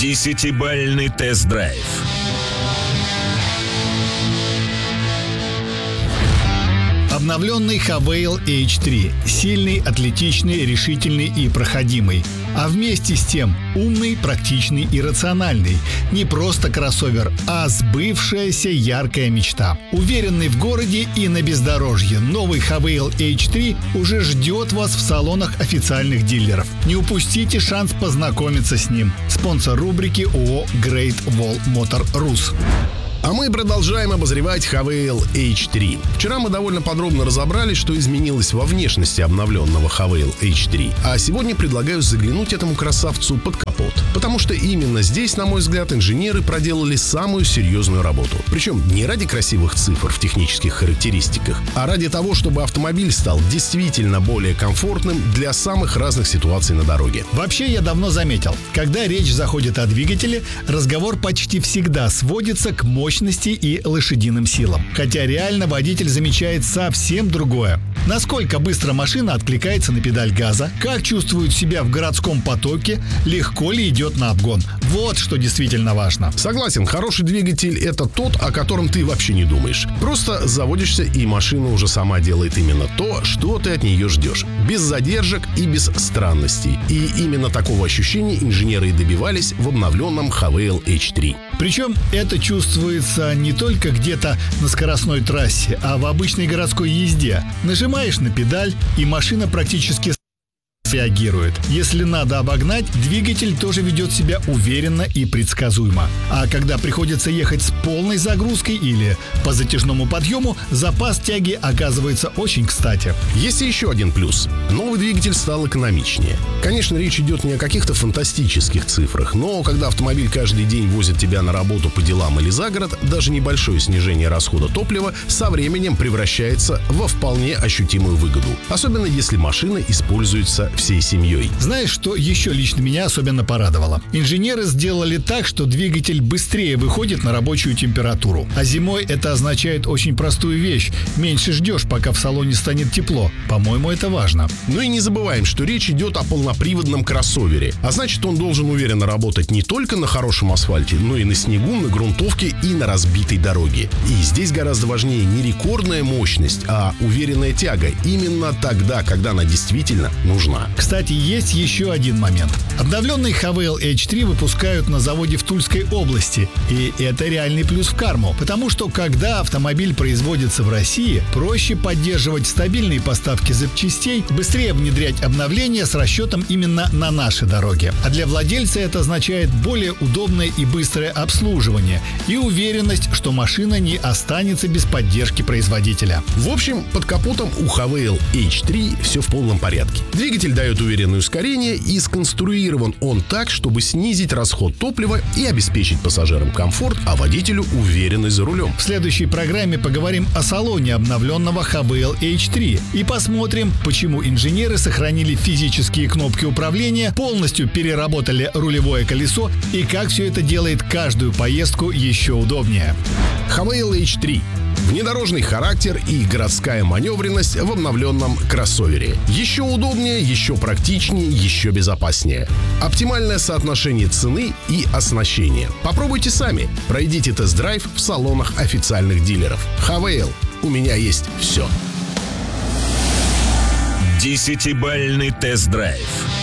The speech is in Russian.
10-бальный тест-драйв. Обновленный Havail H3. Сильный, атлетичный, решительный и проходимый. А вместе с тем умный, практичный и рациональный. Не просто кроссовер, а сбывшаяся яркая мечта. Уверенный в городе и на бездорожье, новый Havail H3 уже ждет вас в салонах официальных дилеров. Не упустите шанс познакомиться с ним. Спонсор рубрики ООО Great Wall Motor Rus. А мы продолжаем обозревать Havail H3. Вчера мы довольно подробно разобрались, что изменилось во внешности обновленного Havail H3. А сегодня предлагаю заглянуть этому красавцу под капот. Потому что именно здесь, на мой взгляд, инженеры проделали самую серьезную работу. Причем не ради красивых цифр в технических характеристиках, а ради того, чтобы автомобиль стал действительно более комфортным для самых разных ситуаций на дороге. Вообще, я давно заметил, когда речь заходит о двигателе, разговор почти всегда сводится к мощности и лошадиным силам. Хотя реально водитель замечает совсем другое. Насколько быстро машина откликается на педаль газа, как чувствует себя в городском потоке, легко ли идет на обгон. Вот что действительно важно. Согласен, хороший двигатель — это тот, о котором ты вообще не думаешь. Просто заводишься, и машина уже сама делает именно то, что ты от нее ждешь. Без задержек и без странностей. И именно такого ощущения инженеры и добивались в обновленном Havail H3. Причем это чувствуется не только где-то на скоростной трассе, а в обычной городской езде. Нажимаешь на педаль, и машина практически реагирует. Если надо обогнать, двигатель тоже ведет себя уверенно и предсказуемо. А когда приходится ехать с полной загрузкой или по затяжному подъему, запас тяги оказывается очень кстати. Есть и еще один плюс. Новый двигатель стал экономичнее. Конечно, речь идет не о каких-то фантастических цифрах, но когда автомобиль каждый день возит тебя на работу по делам или за город, даже небольшое снижение расхода топлива со временем превращается во вполне ощутимую выгоду. Особенно если машина используется всей семьей. Знаешь, что еще лично меня особенно порадовало? Инженеры сделали так, что двигатель быстрее выходит на рабочую температуру. А зимой это означает очень простую вещь. Меньше ждешь, пока в салоне станет тепло. По-моему, это важно. Ну и не забываем, что речь идет о полноприводном кроссовере. А значит, он должен уверенно работать не только на хорошем асфальте, но и на снегу, на грунтовке и на разбитой дороге. И здесь гораздо важнее не рекордная мощность, а уверенная тяга. Именно тогда, когда она действительно нужна. Кстати, есть еще один момент. Обновленный Havail H3 выпускают на заводе в Тульской области. И это реальный плюс в карму. Потому что, когда автомобиль производится в России, проще поддерживать стабильные поставки запчастей, быстрее внедрять обновления с расчетом именно на наши дороги. А для владельца это означает более удобное и быстрое обслуживание и уверенность, что машина не останется без поддержки производителя. В общем, под капотом у Havail H3 все в полном порядке. Двигатель дает уверенное ускорение, и сконструирован он так, чтобы снизить расход топлива и обеспечить пассажирам комфорт, а водителю уверенность за рулем. В следующей программе поговорим о салоне обновленного Havail H3 и посмотрим, почему инженеры сохранили физические кнопки управления, полностью переработали рулевое колесо и как все это делает каждую поездку еще удобнее. Havail H3. Внедорожный характер и городская маневренность в обновленном кроссовере. Еще удобнее, еще практичнее, еще безопаснее. Оптимальное соотношение цены и оснащения. Попробуйте сами. Пройдите тест-драйв в салонах официальных дилеров. Havail. У меня есть все. 10-бальный тест-драйв.